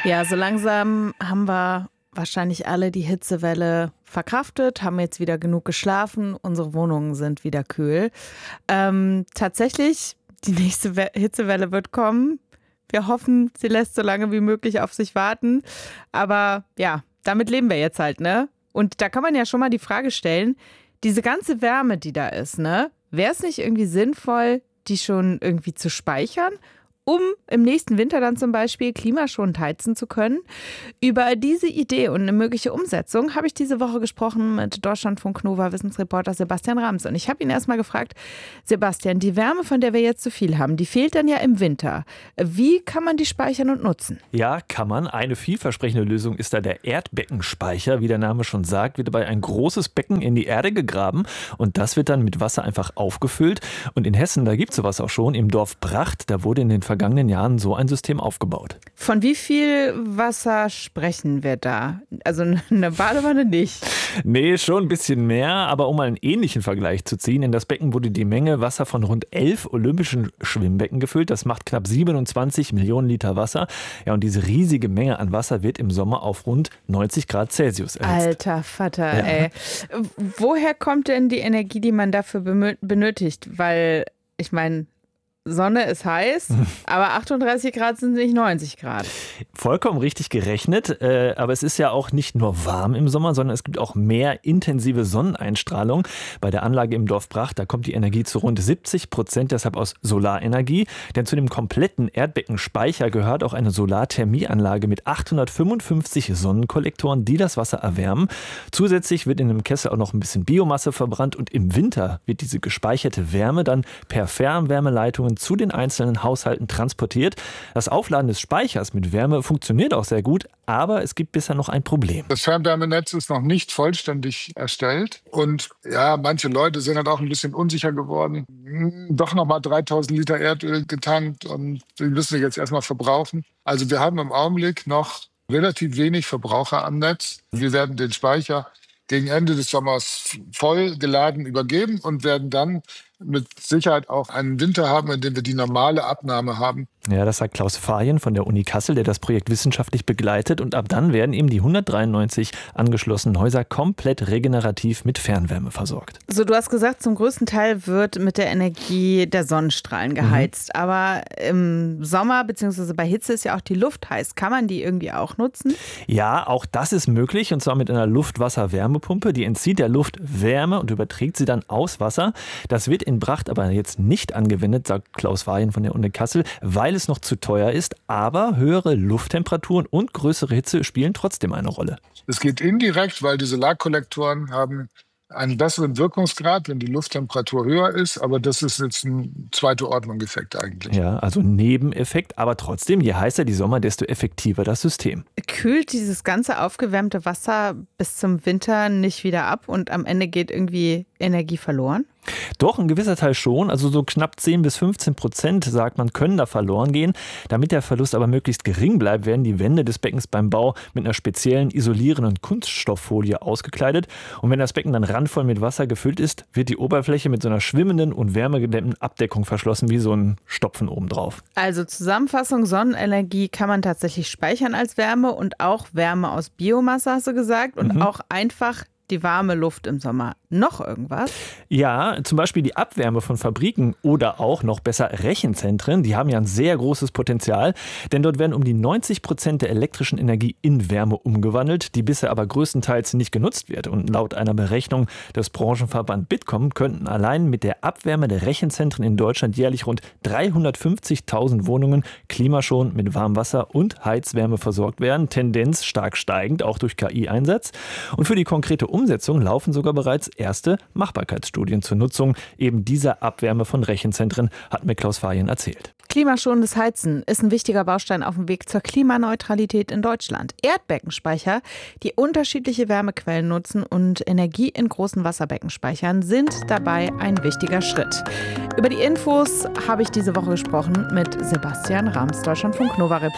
Ja, so langsam haben wir wahrscheinlich alle die Hitzewelle verkraftet, haben jetzt wieder genug geschlafen, unsere Wohnungen sind wieder kühl. Tatsächlich, die nächste Hitzewelle wird kommen. Wir hoffen, sie lässt so lange wie möglich auf sich warten. Aber ja, damit leben wir jetzt halt, ne? Und da kann man ja schon mal die Frage stellen, diese ganze Wärme, die da ist, ne? Wäre es nicht irgendwie sinnvoll, die schon irgendwie zu speichern, um im nächsten Winter dann zum Beispiel klimaschonend heizen zu können? Über diese Idee und eine mögliche Umsetzung habe ich diese Woche gesprochen mit Deutschlandfunk Nova Wissensreporter Sebastian Rams. Und ich habe ihn erstmal gefragt, Sebastian, die Wärme, von der wir jetzt so viel haben, die fehlt dann ja im Winter. Wie kann man die speichern und nutzen? Ja, kann man. Eine vielversprechende Lösung ist da der Erdbeckenspeicher. Wie der Name schon sagt, wird dabei ein großes Becken in die Erde gegraben und das wird dann mit Wasser einfach aufgefüllt. Und in Hessen, da gibt es sowas auch schon, im Dorf Bracht, da wurde in den vergangenen Jahren so ein System aufgebaut. Von wie viel Wasser sprechen wir da? Also eine Badewanne nicht. Nee, schon ein bisschen mehr, aber um mal einen ähnlichen Vergleich zu ziehen, in das Becken wurde die Menge Wasser von rund 11 olympischen Schwimmbecken gefüllt. Das macht knapp 27 Millionen Liter Wasser. Ja, und diese riesige Menge an Wasser wird im Sommer auf rund 90 Grad Celsius erhitzt. Alter Vater, ja. Ey. Woher kommt denn die Energie, die man dafür benötigt? Weil, ich meine, Sonne ist heiß, aber 38 Grad sind nicht 90 Grad. Vollkommen richtig gerechnet, aber es ist ja auch nicht nur warm im Sommer, sondern es gibt auch mehr intensive Sonneneinstrahlung. Bei der Anlage im Dorf Bracht, da kommt die Energie zu rund 70% deshalb aus Solarenergie. Denn zu dem kompletten Erdbeckenspeicher gehört auch eine Solarthermieanlage mit 855 Sonnenkollektoren, die das Wasser erwärmen. Zusätzlich wird in dem Kessel auch noch ein bisschen Biomasse verbrannt und im Winter wird diese gespeicherte Wärme dann per Fernwärmeleitungen zu den einzelnen Haushalten transportiert. Das Aufladen des Speichers mit Wärme funktioniert auch sehr gut, aber es gibt bisher noch ein Problem. Das Fernwärmenetz ist noch nicht vollständig erstellt und ja, manche Leute sind halt auch ein bisschen unsicher geworden. Doch nochmal 3000 Liter Erdöl getankt und die müssen wir jetzt erstmal verbrauchen. Also wir haben im Augenblick noch relativ wenig Verbraucher am Netz. Wir werden den Speicher gegen Ende des Sommers voll geladen übergeben und werden dann mit Sicherheit auch einen Winter haben, in dem wir die normale Abnahme haben. Ja, das sagt Klaus Fahien von der Uni Kassel, der das Projekt wissenschaftlich begleitet. Und ab dann werden eben die 193 angeschlossenen Häuser komplett regenerativ mit Fernwärme versorgt. So, du hast gesagt, zum größten Teil wird mit der Energie der Sonnenstrahlen geheizt. Aber im Sommer bzw. bei Hitze ist ja auch die Luft heiß. Kann man die irgendwie auch nutzen? Ja, auch das ist möglich. Und zwar mit einer Luftwasser-Wärmepumpe. Die entzieht der Luft Wärme und überträgt sie dann aus Wasser. Das wird in Bracht aber jetzt nicht angewendet, sagt Klaus Fahien von der Uni Kassel, weil es noch zu teuer ist. Aber höhere Lufttemperaturen und größere Hitze spielen trotzdem eine Rolle. Es geht indirekt, weil die Solarkollektoren haben einen besseren Wirkungsgrad, wenn die Lufttemperatur höher ist. Aber das ist jetzt ein zweite Ordnung-Effekt eigentlich. Ja, also Nebeneffekt. Aber trotzdem, je heißer die Sommer, desto effektiver das System. Kühlt dieses ganze aufgewärmte Wasser bis zum Winter nicht wieder ab und am Ende geht irgendwie Energie verloren? Doch, ein gewisser Teil schon. Also so knapp 10-15%, sagt man, können da verloren gehen. Damit der Verlust aber möglichst gering bleibt, werden die Wände des Beckens beim Bau mit einer speziellen isolierenden Kunststofffolie ausgekleidet. Und wenn das Becken dann randvoll mit Wasser gefüllt ist, wird die Oberfläche mit so einer schwimmenden und wärmegedämmten Abdeckung verschlossen, wie so ein Stopfen obendrauf. Also Zusammenfassung, Sonnenenergie kann man tatsächlich speichern als Wärme und auch Wärme aus Biomasse, hast du gesagt, und auch einfach die warme Luft im Sommer. Noch irgendwas? Ja, zum Beispiel die Abwärme von Fabriken oder auch noch besser Rechenzentren. Die haben ja ein sehr großes Potenzial, denn dort werden um die 90% der elektrischen Energie in Wärme umgewandelt, die bisher aber größtenteils nicht genutzt wird. Und laut einer Berechnung des Branchenverband Bitkom könnten allein mit der Abwärme der Rechenzentren in Deutschland jährlich rund 350.000 Wohnungen klimaschonend mit Warmwasser und Heizwärme versorgt werden. Tendenz stark steigend, auch durch KI-Einsatz. Und für die konkrete Umsetzung laufen sogar bereits erste Machbarkeitsstudien zur Nutzung eben dieser Abwärme von Rechenzentren, hat mir Klaus Fahien erzählt. Klimaschonendes Heizen ist ein wichtiger Baustein auf dem Weg zur Klimaneutralität in Deutschland. Erdbeckenspeicher, die unterschiedliche Wärmequellen nutzen und Energie in großen Wasserbecken speichern, sind dabei ein wichtiger Schritt. Über die Infos habe ich diese Woche gesprochen mit Sebastian Rams, Deutschlandfunk Nova Reporter.